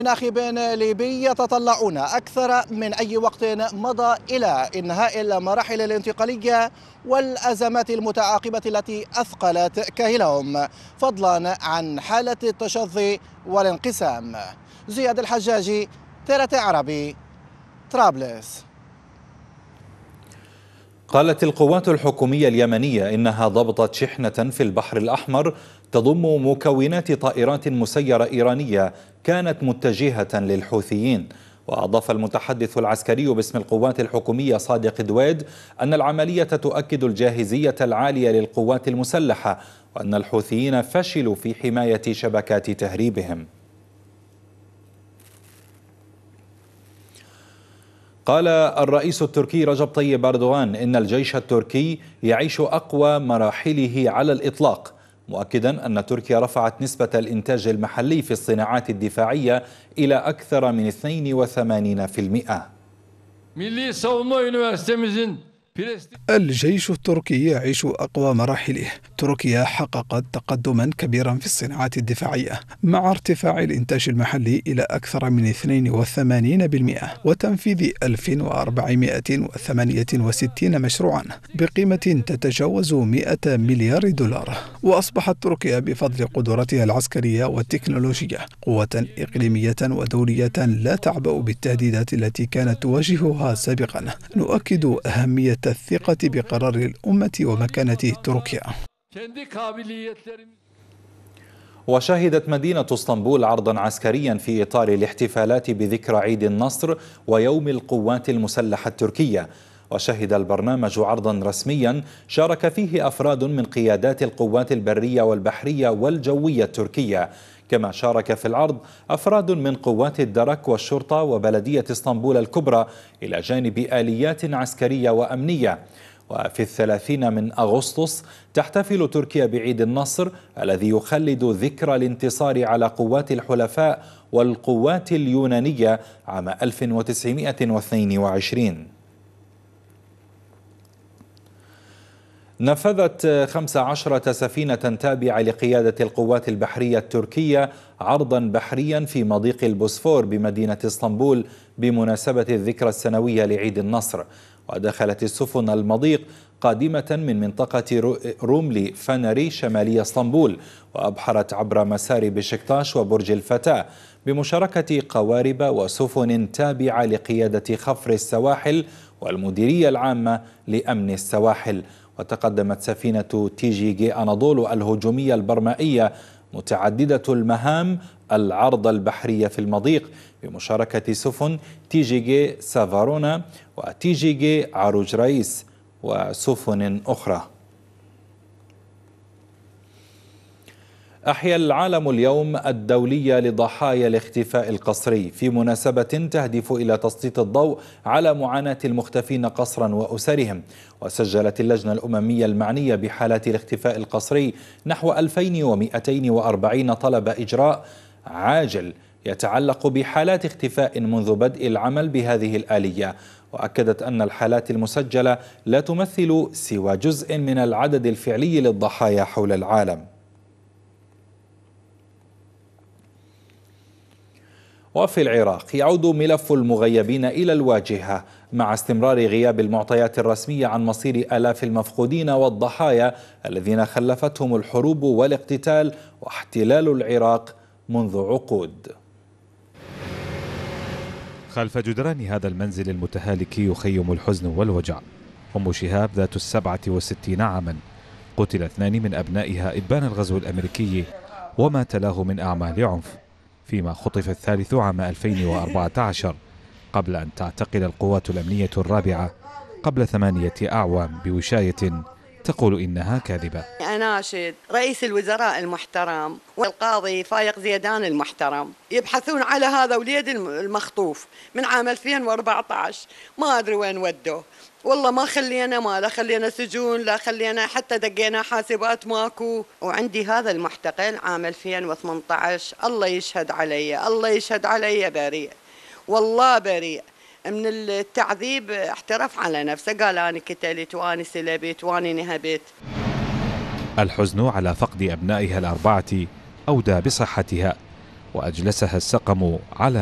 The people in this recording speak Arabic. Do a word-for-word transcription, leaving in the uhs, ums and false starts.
ناخب ليبي يتطلعون أكثر من أي وقت مضى إلى إنهاء المراحل الانتقالية والأزمات المتعاقبة التي أثقلت كاهلهم، فضلا عن حالة التشظي والانقسام. زياد الحجاجي، ترى عربي، طرابلس. قالت القوات الحكومية اليمنية إنها ضبطت شحنة في البحر الأحمر تضم مكونات طائرات مسيرة إيرانية كانت متجهة للحوثيين. وأضاف المتحدث العسكري باسم القوات الحكومية صادق دويد أن العملية تؤكد الجاهزية العالية للقوات المسلحة، وأن الحوثيين فشلوا في حماية شبكات تهريبهم. قال الرئيس التركي رجب طيب أردوغان إن الجيش التركي يعيش أقوى مراحله على الإطلاق، مؤكدا أن تركيا رفعت نسبة الإنتاج المحلي في الصناعات الدفاعية إلى أكثر من اثنين وثمانين بالمئة. الجيش التركي يعيش أقوى مراحله. تركيا حققت تقدما كبيرا في الصناعات الدفاعية مع ارتفاع الإنتاج المحلي إلى أكثر من اثنين وثمانين بالمئة وتنفيذ ألف وأربعمئة وثمانية وستين مشروعا بقيمة تتجاوز مئة مليار دولار. وأصبحت تركيا بفضل قدراتها العسكرية والتكنولوجية قوة إقليمية ودولية لا تعبأ بالتهديدات التي كانت تواجهها سابقا. نؤكد أهمية الثقة بقرار الأمة ومكانة تركيا. وشهدت مدينة اسطنبول عرضا عسكريا في إطار الاحتفالات بذكرى عيد النصر ويوم القوات المسلحة التركية. وشهد البرنامج عرضا رسميا شارك فيه أفراد من قيادات القوات البرية والبحرية والجوية التركية، كما شارك في العرض أفراد من قوات الدرك والشرطة وبلدية اسطنبول الكبرى إلى جانب آليات عسكرية وأمنية. وفي الثلاثين من أغسطس تحتفل تركيا بعيد النصر الذي يخلد ذكرى الانتصار على قوات الحلفاء والقوات اليونانية عام ألف وتسعمئة واثنين وعشرين. نفذت خمس عشرة سفينة تابعة لقيادة القوات البحرية التركية عرضا بحريا في مضيق البوسفور بمدينة اسطنبول بمناسبة الذكرى السنوية لعيد النصر. ودخلت السفن المضيق قادمة من منطقة روملي فنري شمالي اسطنبول، وأبحرت عبر مسار بشكتاش وبرج الفتاة بمشاركة قوارب وسفن تابعة لقيادة خفر السواحل والمديرية العامة لأمن السواحل. وتقدمت سفينة تي جي جي أناضولو الهجومية البرمائية متعددة المهام العرض البحرية في المضيق بمشاركة سفن تي جي جي سافارونا وتي جي جي عروج رئيس وسفن أخرى. أحيا العالم اليوم الدولي لضحايا الاختفاء القسري في مناسبة تهدف إلى تسليط الضوء على معاناة المختفين قسرا وأسرهم. وسجلت اللجنة الأممية المعنية بحالات الاختفاء القسري نحو ألفين ومئتين وأربعين طلب إجراء عاجل يتعلق بحالات اختفاء منذ بدء العمل بهذه الآلية. وأكدت أن الحالات المسجلة لا تمثل سوى جزء من العدد الفعلي للضحايا حول العالم. وفي العراق يعود ملف المغيبين إلى الواجهة مع استمرار غياب المعطيات الرسمية عن مصير آلاف المفقودين والضحايا الذين خلفتهم الحروب والاقتتال واحتلال العراق منذ عقود. خلف جدران هذا المنزل المتهالك يخيم الحزن والوجع. أم شهاب ذات السبعة وستين عاما قتل اثنان من أبنائها إبان الغزو الأمريكي وما تلاه من أعمال عنف، فيما خطف الثالث عام ألفين وأربعة عشر قبل أن تعتقل القوات الأمنية الرابعة قبل ثمانية أعوام بوشاية تقول إنها كاذبة. أناشد رئيس الوزراء المحترم والقاضي فايق زيدان المحترم يبحثون على هذا وليد المخطوف من عام ألفين وأربعة عشر، ما أدري وين ودوه، والله ما خلينا ما لا خلينا سجون لا خلينا حتى دقينا حاسبات ماكو. وعندي هذا المحتقل عام ألفين وثمانية عشر، الله يشهد علي الله يشهد علي بريء والله بريء من التعذيب، احترف على نفسه قال أنا كتلت وأنا سلبت وأنا نهبت. الحزن على فقد أبنائها الأربعة أودى بصحتها، وأجلسها السقم على